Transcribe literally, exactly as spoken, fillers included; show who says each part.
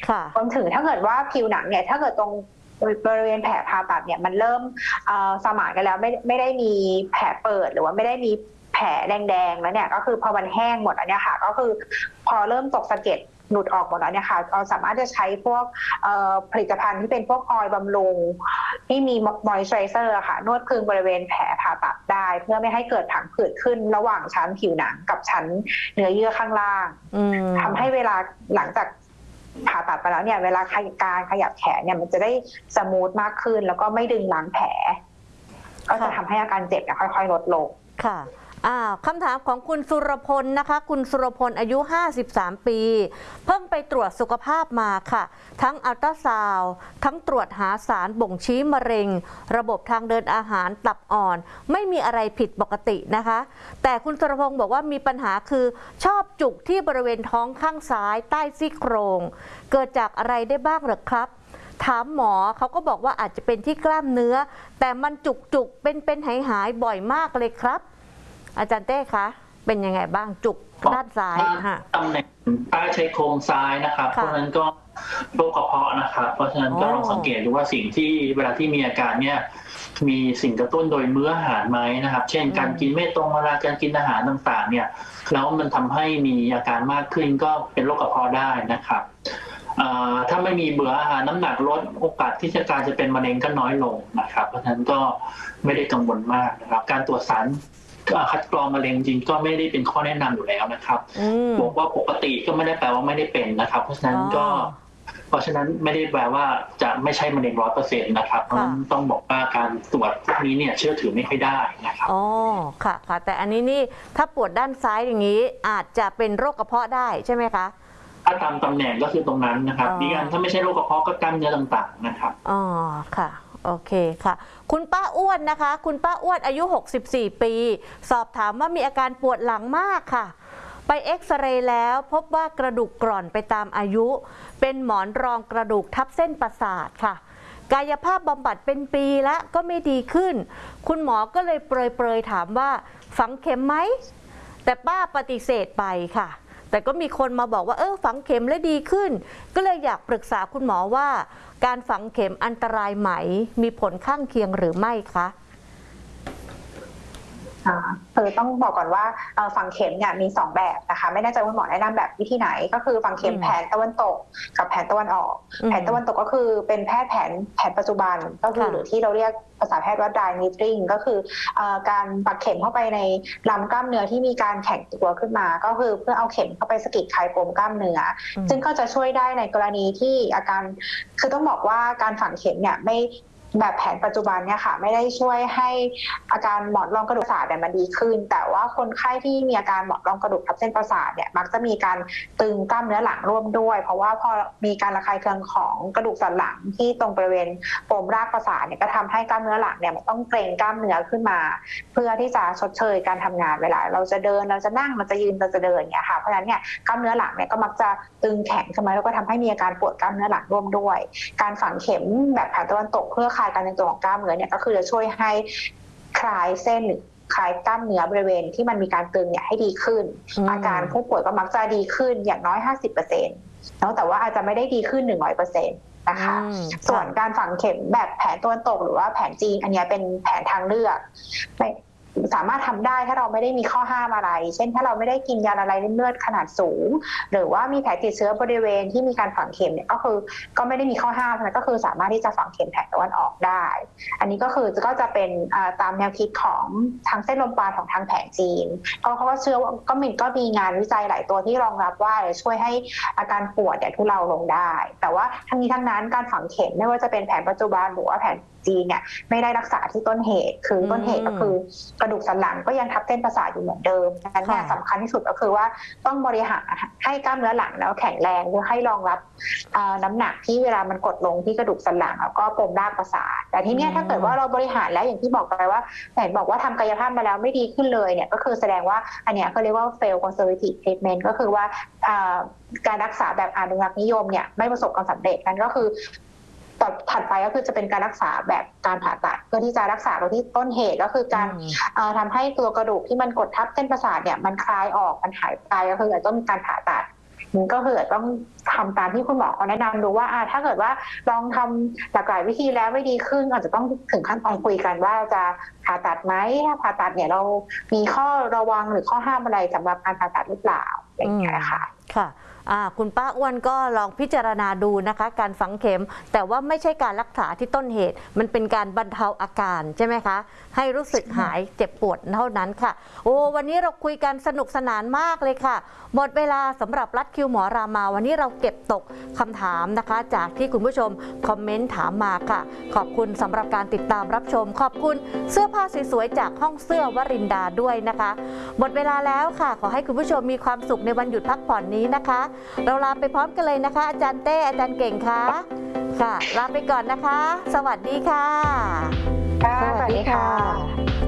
Speaker 1: รวมถึงถ้าเกิดว่าผิวหนังเนี่ยถ้าเกิดตรงบริเวณแผลผ่าตัดเนี่ยมันเริ่มสมานกันแล้วไม่ไม่ได้มีแผลเปิดหรือว่าไม่ได้มีแผลแดงๆแล้วเนี่ยก็คือพอมันแห้งหมดแล้วเนี่ยค่ะก็คือพอเริ่มตกสะเก็ดหลุดออกหมดแล้วเนี่ยค่ะเราสามารถจะใช้พวกผลิตภัณฑ์ที่เป็นพวกออยล์บำรุงที่มีมอยส์เจอไรเซอร์ค่ะนวดพึงบริเวณแผลผ่าตัดได้เพื่อไม่ให้เกิดผังผืดขึ้นระหว่างชั้นผิวหนังกับชั้นเนื้อเยื่อข้างล่างทำให้เวลาหลังจากผ่าตัดไปแล้วเนี่ยเวลาการขยับแขนเนี่ยมันจะได้สมูทมากขึ้นแล้วก็ไม่ดึงล้างแผลก็จะทำให้อาการเจ็บเนี่ยค่อยๆลดลง
Speaker 2: ค่ะอ่าคำถามของคุณสุรพลนะคะคุณสุรพลอายุห้าสิบสามปีเพิ่งไปตรวจสุขภาพมาค่ะทั้งอัลตราซาวด์ทั้งตรวจหาสารบ่งชี้มะเร็งระบบทางเดินอาหารตับอ่อนไม่มีอะไรผิดปกตินะคะแต่คุณสุรพงศ์บอกว่ามีปัญหาคือชอบจุกที่บริเวณท้องข้างซ้ายใต้ซี่โครงเกิดจากอะไรได้บ้างหรือครับถามหมอเขาก็บอกว่าอาจจะเป็นที่กล้ามเนื้อแต่มันจุกจุกเป็นเป็นหายหายบ่อยมากเลยครับอาจารย์เต้คะเป็นยังไงบ้างจุกด้านซ้ายค่ะ
Speaker 3: ตำแหน่งใต้ชายโครงซ้ายนะครับเพราะฉะนั้นก็โรคกระเพาะนะครับเพราะฉะนั้นก็ลองสังเกตดูว่าสิ่งที่เวลาที่มีอาการเนี่ยมีสิ่งกระตุ้นโดยมื้ออาหารไหมนะครับเช่นการกินไม่ตรงเวลาการกินอาหารต่างๆเนี่ยแล้วมันทำให้มีอาการมากขึ้นก็เป็นโรคกระเพาะได้นะครับถ้าไม่มีเบื่ออาหารน้ำหนักลดโอกาสที่จะการจะเป็นมะเร็งก็น้อยลงนะครับเพราะฉะนั้นก็ไม่ได้กังวลมากนะครับการตรวจสารคัดกรองมะเร็งจริงก็ไม่ได้เป็นข้อแนะนำอยู่แล้วนะครับบอกว่าปกติก็ไม่ได้แปลว่าไม่ได้เป็นนะครับเพราะฉะนั้นก็เพราะฉะนั้นไม่ได้แปลว่าจะไม่ใช่มะเร็งร้อยเปอร์เซ็นต์นะครับเพราะฉะนั้นต้องบอกว่าการตรวจพวกนี้เนี่ยเชื่อถือไม่ค่อยได้นะครับ
Speaker 2: อ๋อค่ะค่ะแต่อันนี้นี่ถ้าปวดด้านซ้ายอย่างนี้อาจจะเป็นโรคกระเพาะได้ใช่ไหมคะ
Speaker 3: ถ้าตามตำแหน่งก็คือตรงนั้นนะครับดีกันถ้าไม่ใช่โรคกระเพาะก็กล้ามเนื้อต่างๆนะครับ
Speaker 2: อ๋อค่ะโอเคค่ะคุณป้าอ้วนนะคะคุณป้าอ้วนอายุหกสิบสี่ปีสอบถามว่ามีอาการปวดหลังมากค่ะไปเอ็กซเรย์แล้วพบว่ากระดูกกร่อนไปตามอายุเป็นหมอนรองกระดูกทับเส้นประสาทค่ะกายภาพบำบัดเป็นปีแล้วก็ไม่ดีขึ้นคุณหมอก็เลยเปรยๆถามว่าฝังเข็มไหมแต่ป้าปฏิเสธไปค่ะแต่ก็มีคนมาบอกว่าเออฝังเข็มแล้วดีขึ้นก็เลยอยากปรึกษาคุณหมอว่าการฝังเข็มอันตรายไหมมีผลข้างเคียงหรือไม่คะ
Speaker 1: คือต้องบอกก่อนว่าฝังเข็มเนี่ยมีสองแบบนะคะไม่แน่ใจว่าหมอแนะนำแบบวิธีไหนก็คือฝังเข็มแผนตะวันตกกับแผนตะวันออกแผนตะวันตกก็คือเป็นแพทย์แผนแผนปัจจุบันก็คือหรือที่เราเรียกภาษาแพทย์ว่า dry needling ก็คือการปักเข็มเข้าไปในลำกล้ามเนื้อที่มีการแข็งตัวขึ้นมาก็คือเพื่อเอาเข็มเข้าไปสะกิดคลายปมกล้ามเนื้อซึ่งก็จะช่วยได้ในกรณีที่อาการคือต้องบอกว่าการฝังเข็มเนี่ยไม่แบบแผนปัจจุบันเนี่ยค่ะไม่ได้ช่วยให้อาการหมอนรองกระดูกประสาทเนี่ยมันดีขึ้นแต่ว่าคนไข้ที่มีอาการหมอนรองกระดูกทับเส้นประสาทเนี่ยมักจะมีการตึงกล้ามเนื้อหลังร่วมด้วยเพราะว่าพอมีการระคายเคืองของกระดูกสันหลังที่ตรงบริเวณปมรากประสาทเนี่ยก็ทำให้กล้ามเนื้อหลังเนี่ยมันต้องเกร็งกล้ามเนื้อขึ้นมาเพื่อที่จะชดเชยการทำงานเวลาเราจะเดินเราจะนั่งเราจะยืนเราจะเดินเนี่ยค่ะเพราะฉะนั้นเนี่ยกล้ามเนื้อหลังเนี่ยก็มักจะตึงแข็งขึ้นมาแล้วก็ทำให้มีอาการปวดกล้ามเนื้อหลังร่วมด้วยการฝังเข็มแบบแผนตะวันตกเพื่อคลายการตึงตัวของกล้ามเนื้อเนี่ยก็คือจะช่วยให้คลายเส้นหรือคลายกล้ามเนื้อบริเวณที่มันมีการตึงเนี่ยให้ดีขึ้นอาการผู้ป่วยก็มักจะดีขึ้นอย่างน้อย ห้าสิบเปอร์เซ็นต์ แล้วแต่ว่าอาจจะไม่ได้ดีขึ้น หนึ่งร้อยเปอร์เซ็นต์ นะคะส่วนการฝังเข็มแบบแผนตะวันตกหรือว่าแผนจีนอันนี้เป็นแผนทางเลือกสามารถทำได้ถ้าเราไม่ได้มีข้อห้ามอะไรเช่นถ้าเราไม่ได้กินยาละลายริ่มเลือดขนาดสูงหรือว่ามีแผลติดเชื้อบริเวณที่มีการฝังเข็มเนี่ยก็คือก็ไม่ได้มีข้อห้ามนะก็คือสามารถที่จะฝังเข็มแผนตะวันออกได้อันนี้ก็คือก็จะเป็นตามแนวคิดของทางเส้นลมปราณของทางแผนจีนก็เขาก็เชื่อว่าก็มีก็มีงานวิจัยหลายตัวที่รองรับว่าจะช่วยให้อาการปวดเนี่ยทุเลาลงได้แต่ว่าทั้งนี้ทั้งนั้นการฝังเข็มไม่ว่าจะเป็นแผนปัจจุบันหรือว่าแผนจีนเนี่ยไม่ได้รักษาที่ต้นเหตุคือต้นเหตุก็คือกระดูกสันหลังก็ยังทับเส้นประสาทอยู่เหมือนเดิมดังนั้นเนี่ยสำคัญที่สุดก็คือว่าต้องบริหารให้กล้ามเนื้อหลังแล้วแข็งแรงเพื่อให้รองรับน้ำหนักที่เวลามันกดลงที่กระดูกสันหลังแล้วก็ปมรากประสาทแต่ที่นี้ถ้าเกิดว่าเราบริหารแล้วอย่างที่บอกไปว่าแต่บอกว่าทำกายภาพมาแล้วไม่ดีขึ้นเลยเนี่ยก็คือแสดงว่าอันเนี้ยเขาเรียกว่า fail conservative treatment ก็คือว่าการรักษาแบบอนุรักษ์นิยมเนี่ยไม่ประสบความสำเร็จนั่นก็คือต่อถัดไปก็คือจะเป็นการรักษาแบบการผ่าตัดเพื่อที่จะรักษาตรงที่ต้นเหตุก็คือการทำให้ตัวกระดูกที่มันกดทับเส้นประสาทเนี่ยมันคลายออกมันหายไปก็คืออาจจะต้องมีการผ่าตัดก็คือต้องทำตามที่คุณหมอเขาแนะนำดูว่าถ้าเกิดว่าลองทำหลากหลายวิธีแล้วไม่ดีขึ้นอาจจะต้องถึงขั้นตอนคุยกันว่าจะผ่าตัดไหมถ้าผ่าตัดเนี่ยเรามีข้อระวังหรือข้อห้ามอะไรสำหรับการผ่าตัดหรือเปล่าอย่างเงี้ยค่ะ
Speaker 2: ค่ะคุณป้าอ้วนก็ลองพิจารณาดูนะคะการฝังเข็มแต่ว่าไม่ใช่การรักษาที่ต้นเหตุมันเป็นการบรรเทาอาการใช่ไหมคะให้รู้สึกหายเจ็บปวดเท่านั้นค่ะโอ้วันนี้เราคุยกันสนุกสนานมากเลยค่ะหมดเวลาสำหรับรัดคิวหมอรามาวันนี้เราเก็บตกคำถามนะคะจากที่คุณผู้ชมคอมเมนต์ถามมาค่ะขอบคุณสำหรับการติดตามรับชมขอบคุณเสื้อผ้าสวยๆจากห้องเสื้อวรินดาด้วยนะคะหมดเวลาแล้วค่ะขอให้คุณผู้ชมมีความสุขในวันหยุดพักผ่อนนี้นะคะเราลาไปพร้อมกันเลยนะคะอาจารย์เต้อาจารย์เก่งค่ะค่ะลาไปก่อนนะคะสวัสดีค่ะ
Speaker 1: สวัสดีค่ะ